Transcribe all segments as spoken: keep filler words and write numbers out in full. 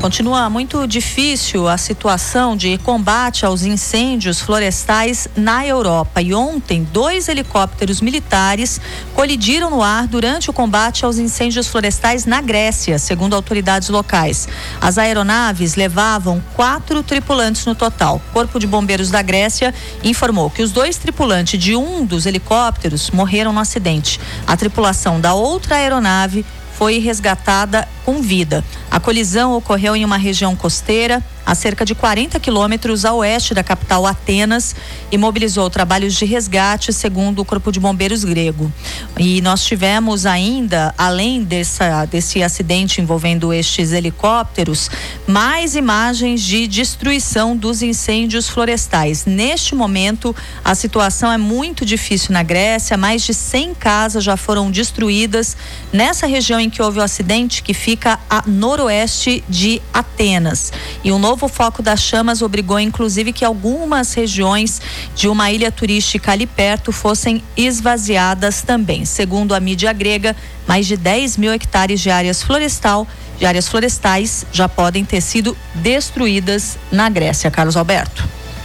Continua muito difícil a situação de combate aos incêndios florestais na Europa. E ontem, dois helicópteros militares colidiram no ar durante o combate aos incêndios florestais na Grécia, segundo autoridades locais. As aeronaves levavam quatro tripulantes no total. O Corpo de Bombeiros da Grécia informou que os dois tripulantes de um dos helicópteros morreram no acidente. A tripulação da outra aeronave foi resgatada com vida. A colisão ocorreu em uma região costeira, a cerca de quarenta quilômetros a oeste da capital Atenas, e mobilizou trabalhos de resgate, segundo o Corpo de Bombeiros grego. E nós tivemos ainda, além dessa, desse acidente envolvendo estes helicópteros, mais imagens de destruição dos incêndios florestais. Neste momento, a situação é muito difícil na Grécia. Mais de cem casas já foram destruídas nessa região em que houve o acidente, que fica a noroeste de Atenas. E um novo O foco das chamas obrigou, inclusive, que algumas regiões de uma ilha turística ali perto fossem esvaziadas também. Segundo a mídia grega, mais de dez mil hectares de áreas florestal, de áreas florestais já podem ter sido destruídas na Grécia. Carlos Alberto.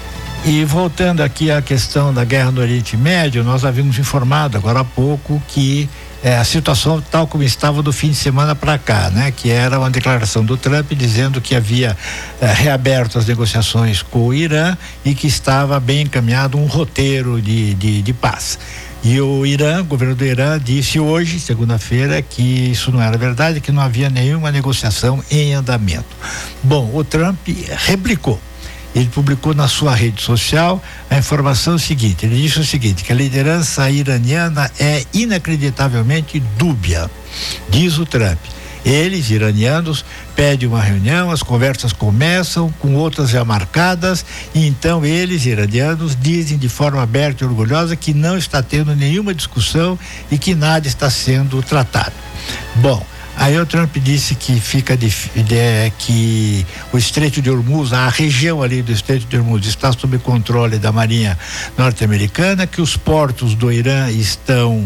E voltando aqui à questão da guerra no Oriente Médio, nós havíamos informado agora há pouco que É, a situação tal como estava do fim de semana para cá, né? Que era uma declaração do Trump dizendo que havia é, reaberto as negociações com o Irã e que estava bem encaminhado um roteiro de, de, de paz. E o Irã, o governo do Irã, disse hoje, segunda-feira, que isso não era verdade, que não havia nenhuma negociação em andamento. Bom, o Trump replicou. Ele publicou na sua rede social a informação seguinte, ele disse o seguinte, que a liderança iraniana é inacreditavelmente dúbia, diz o Trump. Eles, iranianos, pedem uma reunião, as conversas começam com outras já marcadas, e então eles, iranianos, dizem de forma aberta e orgulhosa que não está tendo nenhuma discussão e que nada está sendo tratado. Bom, aí o Trump disse que fica de, de, que o Estreito de Hormuz, a região ali do Estreito de Hormuz está sob controle da Marinha norte-americana, que os portos do Irã estão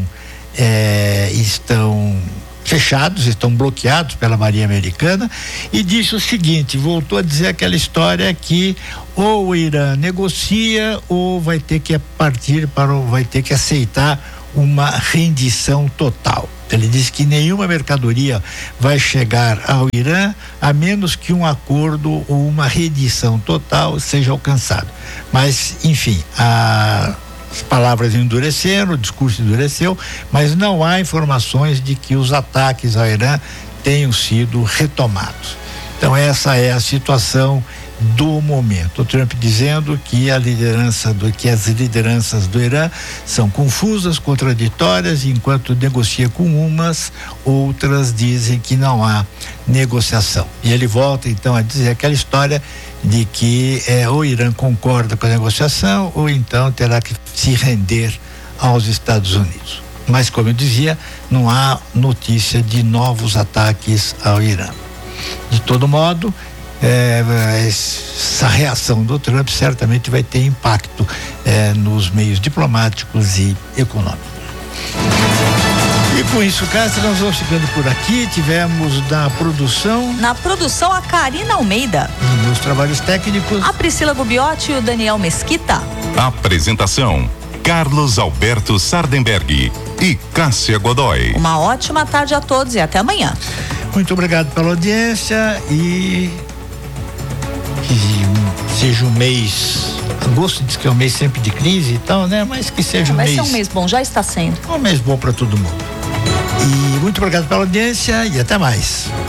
é, estão fechados, estão bloqueados pela Marinha americana, e disse o seguinte, voltou a dizer aquela história que ou o Irã negocia ou vai ter que partir para o, vai ter que aceitar uma rendição total. Ele disse que nenhuma mercadoria vai chegar ao Irã a menos que um acordo ou uma rendição total seja alcançado. Mas, enfim, a, as palavras endureceram, o discurso endureceu, mas não há informações de que os ataques ao Irã tenham sido retomados. Então, essa é a situação do momento. O Trump dizendo que a liderança do que as lideranças do Irã são confusas, contraditórias, e enquanto negocia com umas, outras dizem que não há negociação. E ele volta então a dizer aquela história de que é, o Irã concorda com a negociação ou então terá que se render aos Estados Unidos. Mas, como eu dizia, não há notícia de novos ataques ao Irã. De todo modo, É, essa reação do Trump certamente vai ter impacto é, nos meios diplomáticos e econômicos. E com isso, Cássia, nós vamos ficando por aqui. Tivemos na produção. Na produção, a Karina Almeida. E nos trabalhos técnicos, a Priscila Gubiotti e o Daniel Mesquita. Apresentação: Carlos Alberto Sardenberg e Cássia Godoy. Uma ótima tarde a todos e até amanhã. Muito obrigado pela audiência e que seja um mês, agosto diz que é um mês sempre de crise e tal, né? Mas que seja um Vai mês. Vai ser um mês bom, já está sendo. Um mês bom para todo mundo. E muito obrigado pela audiência e até mais.